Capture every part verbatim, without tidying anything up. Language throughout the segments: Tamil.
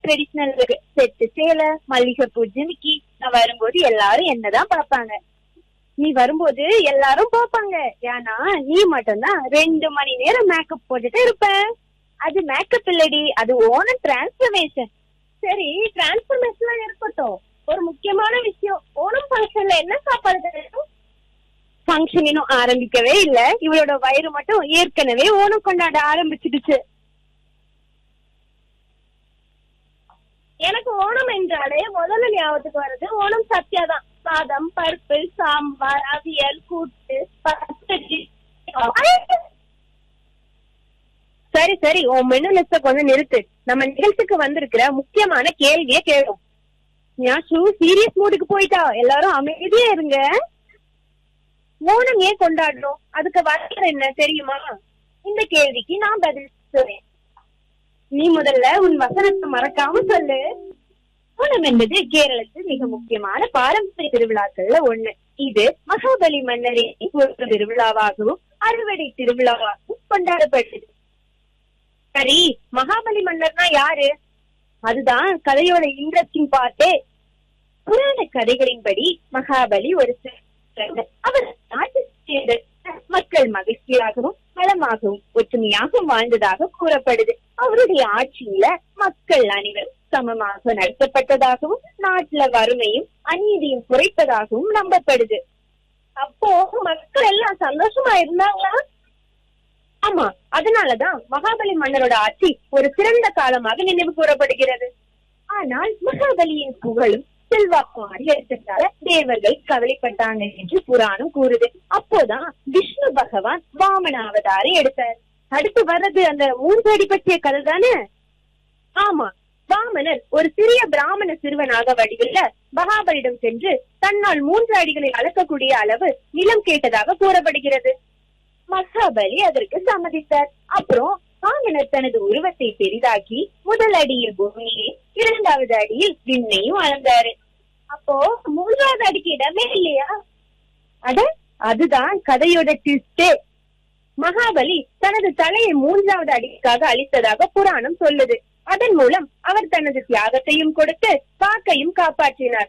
ட்ரெடிஷனல் இருக்கு. செட்டு சேலை, மல்லிகைப்பூ ஜிமிக்கி. நான் வரும்போது எல்லாரும் என்னதான் பாப்பாங்க. நீ வரும்போது எல்லாரும் பாப்பாங்க. ஏன்னா நீ மட்டும்தான் ரெண்டு மணி நேரம் மேக்கப் போட்டுட்டு இருப்ப. அது மேக்கப் இல்லடி, அது ஓணம் டிரான்ஸ்பர்மேஷன். சரி, டிரான்ஸ்பர்மேஷன் இருக்கட்டும். ஒரு முக்கியமான விஷயம், ஓணம் ஃபங்க்ஷன்ல என்ன சாப்பாடு கிடைக்கும்? ஃபங்க்ஷன் இன்னும் ஆரம்பிக்கவே இல்ல, இவளோட வயிறு மட்டும் ஏற்கனவே ஓணம் கொண்டாட ஆரம்பிச்சிடுச்சு. எனக்கு ஓணம் என்றாலே முதல்ல ஞாபகத்துக்கு வருது ஓணம் சத்யாதான். சாதம், பருப்பு, சாம்பார், அவியல், கூட்டு, பச்சடி. சரி சரி, உன் மெனு லிஸ்ட கொஞ்சம் நிறுத்து. நம்ம நிகழ்ச்சிக்கு வந்திருக்கிற முக்கியமான கேள்விய கேளும். ஞாசு சீரியஸ் மூடுக்கு போயிட்டா, எல்லாரும் அமைதியா இருங்க. ஓணம் ஏன் கொண்டாடணும், அதுக்கு வரலாறு என்ன தெரியுமா? இந்த கேள்விக்கு நான் பதில் சொல்றேன். நீ முதல்ல உன் வசனத்தை மறக்காம சொல்லு. ஓணம் என்பது கேரளத்தில் மிக முக்கியமான பாரம்பரிய திருவிழாக்கள்ல ஒண்ணு. இது மகாபலி மன்னரின் ஒரு திருவிழாவாகவும் அறுவடை திருவிழாவாகவும் கொண்டாடப்படுது. சரி, மகாபலி மன்னர்னா யாரு? அதுதான் கதையோட இன்ட்ரெஸ்டிங் பார்ட்டே. புராண கதைகளின்படி மகாபலி ஒரு அவர் நாட்டை சேர்ந்த மக்கள் மகிழ்ச்சியாகவும் வளமாகவும் ஒற்றுமையாக வாழ்ந்ததாக கூறப்படுது. அவருடைய ஆட்சியில மக்கள் அனைவரும் சமமாக நடத்தப்பட்டதாகவும் நாட்டுல வறுமையும் அநீதியும் குறைப்பதாகவும் நம்பப்படுது. அப்போ மக்கள் எல்லாம் சந்தோஷமா இருந்தாங்களா? ஆமா, அதனாலதான் மகாபலி மன்னரோட ஆட்சி ஒரு சிறந்த காலமாக நினைவு கூறப்படுகிறது. ஆனால் மகாபலியின் புகழும் செல்வாக்கும் அதிகரித்ததால தேவர்கள் கவலைப்பட்டாங்க என்று புராணம் கூறுது. அப்போதான் விஷ்ணு பகவான் வாமன அவதாரம் எடுத்தார். அடுத்து வர்றது அந்த மூன்று அடி பற்றிய கதை தானே? ஆமா, வாமனர் ஒரு சிறிய பிராமண சிறுவனாக வடிவில்ல மகாபலியிடம் சென்று தன்னால் மூன்று அடிகளை அளக்கக்கூடிய அளவு நிலம் கேட்டதாக கூறப்படுகிறது. மகாபலி அதற்கு சம்மதித்தார். அப்புறம் வாமனர் தனது உருவத்தை பெரிதாக்கி முதல் அடியில் பூமியை, இரண்டாவது அடியில் விண்ணையும் அளந்தாரு. அப்போ மூன்றாவது அடிக்கு இடமே இல்லையா? அட, அதுதான் கதையோட ட்விஸ்டே. மகாபலி தனது தலையை மூன்றாவது அடிக்காக அளித்ததாக புராணம் சொல்லுது. அதன் மூலம் அவர் தனது தியாகத்தையும் கொடுத்து வாக்கையும் காப்பாற்றினார்.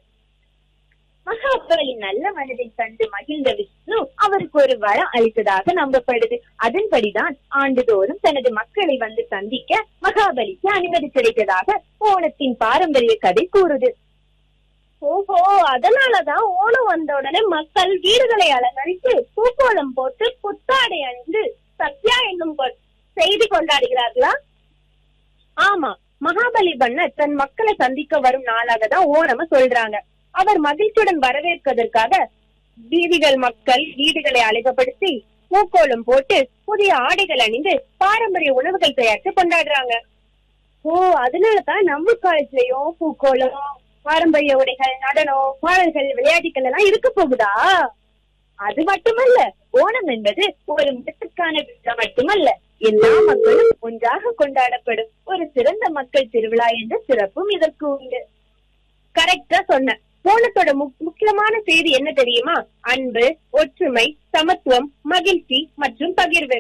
மகாபலி நல்ல மனதை கண்டு மகிழ்ந்த விஷ்ணு அவருக்கு ஒரு வரம் அளித்ததாக நம்பப்படுது. அதன்படிதான் ஆண்டுதோறும் தனது மக்களை வந்து சந்திக்க மகாபலிக்கு அனுமதி கிடைத்ததாக ஓணத்தின் பாரம்பரிய கதை கூறுது. ஓஹோ, அதனாலதான் ஓணம் வந்த உடனே மக்கள் வீடுகளை அலங்கரித்து பூக்கோளம் போட்டு புத்தாடை அணிந்து சத்யா என்னும் செய்தி கொண்டாடுகிறார்களா? ஆமா, மகாபலி மன்னர் தன் மக்களை சந்திக்க வரும் நாளாக தான் ஓணம் சொல்றாங்க. அவர் மகிழ்ச்சியுடன் வரவேற்பதற்காக வீதிகள் மக்கள் வீடுகளை அழகுபடுத்தி பூக்கோளம் போட்டு புதிய ஆடைகள் அணிந்து பாரம்பரிய உணவுகள் தயாரித்து கொண்டாடுறாங்க. ஓ, அதனாலதான் நம்ம காலேஜ்லயும் பூக்கோளம், பாரம்பரிய உடைகள், நடனம், பாடல்கள், விளையாட்டுகள் எல்லாம் இருக்க போகுதா? அது மட்டுமல்ல, ஓணம் என்பது ஒரு மதத்திற்கான விழா மட்டுமல்ல, எல்லா மக்களும் ஒன்றாக கொண்டாடப்படும் ஒரு சிறந்த மக்கள் திருவிழா என்ற சிறப்பும் இதற்கு உண்டு. கரெக்டா சொன்ன. ஓணத்தோட முக்கியமான செய்தி என்ன தெரியுமா? அன்பு, ஒற்றுமை, சமத்துவம், மகிழ்ச்சி மற்றும் பகிர்வு.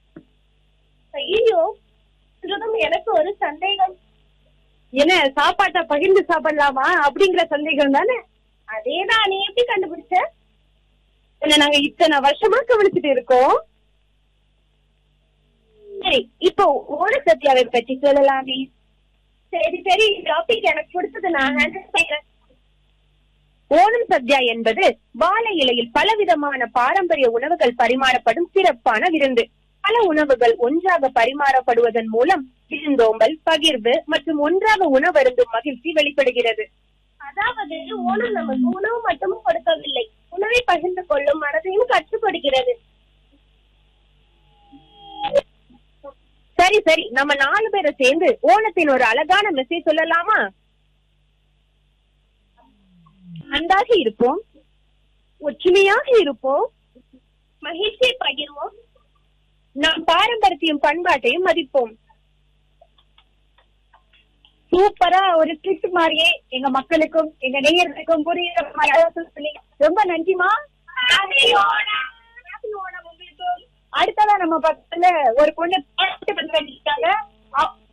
ஐயோ, எனக்கு ஒரு சந்தேகம். என்ன, சாப்பாட்டை பகிர்ந்து சாப்பிடலாமா அப்படிங்கிற சந்தேகம் தானே? அதேதான். நீ எப்படி கண்டுபிடிச்ச? என்ன, நாங்க இத்தனை வருஷமா கவனிச்சுட்டு இருக்கோம். சரி, இப்போ ஓண சத்யாவை பற்றி சொல்லலாமே. சரி சரி, டாபிக் எனக்கு கொடுத்தது, நான் ஹேண்டில் செய்யறேன். ஓணம் சத்யா என்பது வாழை இலையில் பலவிதமான பாரம்பரிய உணவுகள் பரிமாறப்படும் சிறப்பான விருந்து. பல உணவுகள் ஒன்றாக பரிமாறப்படுவதன் மூலம் விருந்தோம்பல், பகிர்வு மற்றும் ஒன்றாக உணவருந்தும் மகிழ்ச்சி வெளிப்படுகிறது. அதாவது ஓணம் நமக்கு உணவு மட்டும் கொடுக்கவில்லை, உணவை பகிர்ந்து கொள்ளும் மனதையும் கற்றுக் கொடுக்கிறது. சரி சரி, நம்ம நாலு பேரை சேர்ந்து ஓணத்தின் ஒரு அழகான மெசேஜ் சொல்லலாமா? அன்பாக இருப்போம், ஒற்றுமையாக இருப்போம், மகிழ்ச்சியை பகிர்வோம், நம் பாரம்பரியத்தையும் பண்பாட்டையும் மதிப்போம். சூப்பரா ஒரு ஸ்கிரிப்ட் மாதிரியே எங்க மக்களுக்கும் எங்க நேயர்களுக்கும் புரியுற சொல்லி ரொம்ப நன்றிமா. அடுத்ததான் நம்ம பக்கத்துல ஒரு பொண்ணு பாட்டு பண்ணிட்டாங்க.